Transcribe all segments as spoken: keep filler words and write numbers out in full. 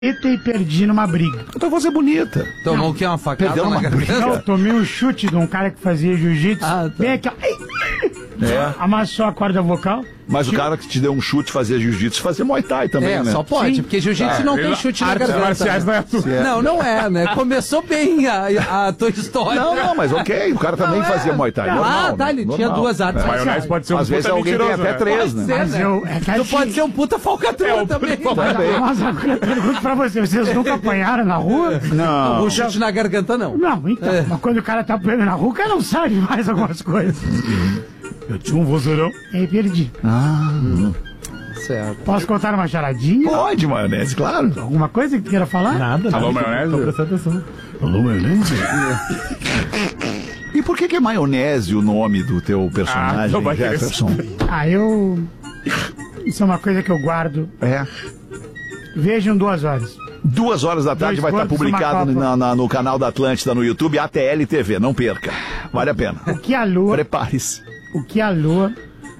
e perdi numa briga. Tua voz é bonita. Tomou o que? Uma facada Perdeu na uma garganta? Não, eu tomei um chute de um cara que fazia jiu-jitsu. Ah, tá. Bem aqui, ó. É. Amassou a corda vocal. Mas o cara que te deu um chute fazia jiu-jitsu fazia Muay Thai também, É, né? só pode, Sim. porque jiu-jitsu não tem chute na Artes garganta. marciais não é tudo. Não, não é, né? Começou bem a, a tua história. Não, não, mas ok, o cara também Não, é. fazia Muay Thai. Ah, normal, tá, né? ele Normal. tinha duas artes É. marciais. Maionese pode ser um Às vezes puta alguém tem mentiroso, até né? três, Pode né? ser, Mas né? eu. É que Tu assim, pode ser um puta falcatrua É, o também. puta falcatrua. Também. Mas agora eu pergunto pra vocês, vocês nunca apanharam na rua? Não. O chute na garganta, não. Não, então. É. Mas quando o cara tá apanhando na rua, o cara não sabe mais algumas coisas. Eu tinha um vozeirão. E aí perdi. Certo. Posso contar uma charadinha? Pode, maionese, claro. Alguma coisa que tu queira falar? Nada, Alô, maionese? Tô prestando atenção. Alô, maionese? E por que que é maionese o nome do teu Ah, personagem, então vai querer Jefferson? Ah, eu. Isso é uma coisa que eu guardo. É. Vejam duas horas. Duas horas da tarde Dois vai estar gordos, publicado uma na- na- no canal da Atlântida no YouTube, A T L T V, não perca. Vale a pena. O que a lua. Prepare-se. O que a lua.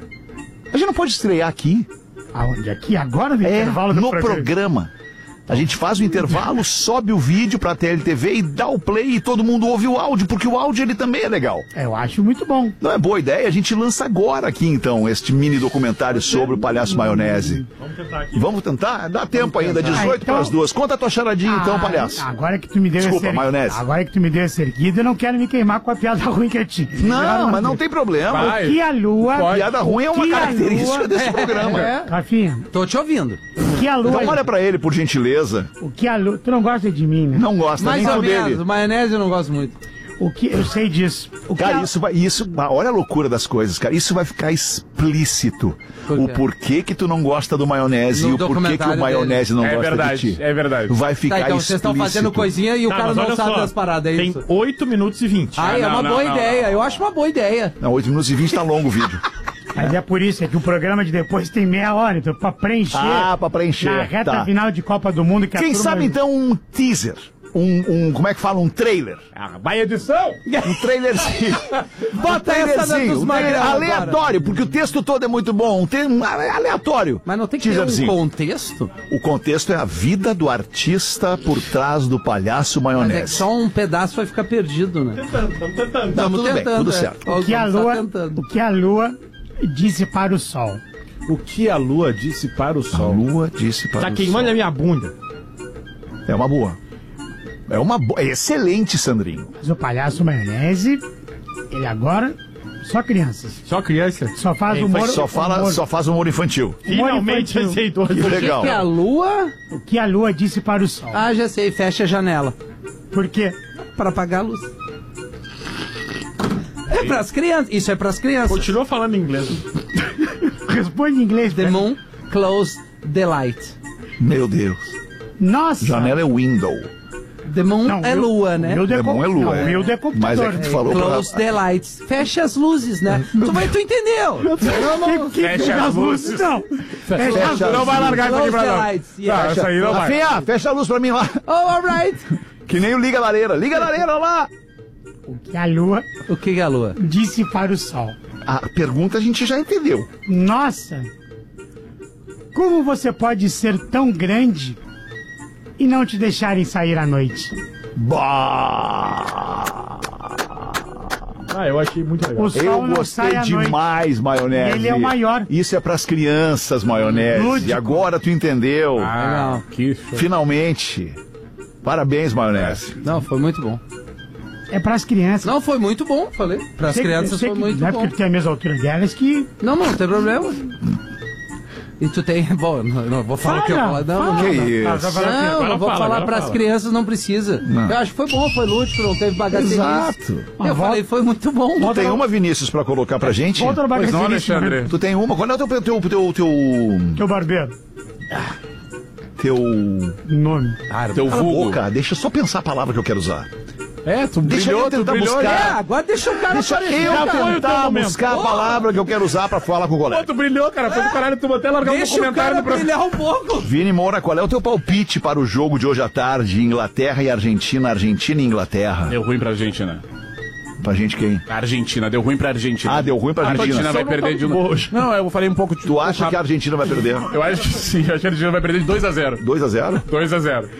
A gente não pode estrear aqui. Aonde? Aqui? Agora no É, intervalo do no programa. programa. A gente faz o intervalo, sobe o vídeo pra T L T V e dá o play e todo mundo ouve o áudio, porque o áudio ele também é legal. É, eu acho muito bom. Não é boa ideia? A gente lança agora aqui então este mini documentário sobre o Palhaço Maionese. Vamos tentar aqui. Vamos tentar? Dá tempo ainda, dezoito Ah, então- para as duas. Conta a tua charadinha então, Ah, palhaço. Agora que tu me deu Desculpa, esse. maionese. Agora que tu me deu esse erguido, eu não quero me queimar com a piada ruim que eu tinha. Não, mas não tem problema. Vai. O que a lua. Pode. Piada ruim é uma Que a característica lua- desse programa. É. Rafinha, Tô te ouvindo. o que a lua. Então olha pra ele, por gentileza. O que a lua. Tu não gosta de mim, né? Não gosta Mais nem ou tu menos. dele. Maionese eu não gosto muito. O que. Eu sei disso. O que Cara, a- isso vai. Isso, olha a loucura das coisas, cara. Isso vai ficar explícito. Por O quê? porquê que tu não gosta do maionese No e o porquê que documentário o maionese não É gosta verdade, de ti. é verdade. Vai ficar Tá, então vocês estão explícito. fazendo coisinha e o Tá, cara mas não olha sabe só, das paradas, é tem isso? oito minutos e vinte. Ah, é não, uma não, boa não, ideia. não. Eu acho uma boa ideia. Não, oito minutos e vinte tá longo o vídeo. Mas é por isso, é que o programa de depois tem meia hora, então pra preencher. Ah, pra preencher. Na reta Tá. final de Copa do Mundo que a Quem turma- sabe então um teaser? Um, um, como é que fala? Um trailer. Ah, vai edição! Um trailerzinho. Bota um essa da trailerzinho. dos Um trailer magrão aleatório, porque o texto todo é muito bom. Um te- um aleatório. Mas não tem que ter um Teaserzinho. contexto? O contexto é a vida do artista por trás do palhaço Mas é maionese. que só um pedaço vai ficar perdido, né? Tentando, estamos tentando. Não, Tamo tudo bem, tudo é. certo. Ó, O que a vamos tá lua. tentando. O que a lua disse para o sol. O que a lua disse para o A sol? lua disse para Tá o queimando sol. a minha bunda. É uma boa. É uma boa. É excelente, Sandrinho. Mas o palhaço maionese, ele agora. Só crianças. Só criança. Só faz É, humor. Só fala, humor- só faz humor infantil. Finalmente infantil. aceitou. Que O que legal. que a lua... O que a lua disse para o sol. Ah, já sei. Fecha a janela. Por quê? Pra apagar a luz. É pras crianças. Isso é pras crianças. Continua falando inglês. Responde em inglês. The né? moon close the light. Meu Deus. Nossa. Janela é window. The moon Não, é meu- lua, né? Meu É bom, é lua. Não, é. meu é computador. Mas é que tu falou pra... Close the lights. Fecha as luzes, né? Tu, vai, tu entendeu? Que, que, Fecha as luzes. Não. Fecha as Fecha Não vai largar isso aqui Close pra the não. lights. Tá, Yeah. essa aí não vai. Rafinha, fecha a luz pra mim lá. Oh, alright. Que nem o Liga a Lareira. Liga a Lareira lá. O que a lua O que é a lua? disse para o sol. A pergunta a gente já entendeu. Nossa. Como você pode ser tão grande e não te deixarem sair à noite? Bah! Ah, eu achei muito legal. O sol Eu não gostei sai à noite. demais, maionese. Ele é o maior. Isso é pras crianças, maionese. Lúdico. E agora tu entendeu. Ah, Legal. que show. Finalmente. Parabéns, maionese. Não, foi muito bom. É para as crianças. Não, foi muito bom, falei. Para as Sei que- crianças sei foi que muito não é bom. porque tu tem a mesma altura delas que... Não, não, não tem problema. E tu tem... Bom, não, não vou falar o que eu Fala, vou falar. Não, fala. não, Que não. isso? Ah, já vai- Não, Agora não vou fala, falar agora para as fala. crianças, não precisa. Não. Eu acho que foi bom, foi lúdico, não teve bagatelice. Exato. Eu Volta- falei, foi muito bom. Tu tem uma, Vinícius, pra colocar pra gente? Volta no Pois não, bagaceirice, Alexandre. Tu tem uma? Qual é o teu... teu, teu, teu, teu, Teu barbeiro. teu, Nome. teu Cala a vulgo? boca. Deixa eu só pensar a palavra que eu quero usar. É, tu Deixa brilhou, eu tu tentar brilhou. buscar. É, agora deixa o cara Deixa aparecer, eu cara. foi o teu tentar momento. buscar a palavra que eu quero usar pra falar com o Pô, colega. tu brilhou, cara. Foi do caralho, tu até largar um Deixa o documentário cara do programa. brilhar um pouco. Vini Moura, qual é o teu palpite para o jogo de hoje à tarde? Inglaterra e Argentina, Argentina e Inglaterra. Deu ruim pra Argentina. Pra gente quem? A Argentina, deu ruim pra Argentina. Ah, deu ruim pra A Argentina. Argentina vai Não perder tá de boa novo. hoje. Não, eu falei um pouco de. Tu acha que a Argentina vai perder? Eu acho que sim, eu acho que a Argentina vai perder de dois a zero. dois a zero? dois a zero.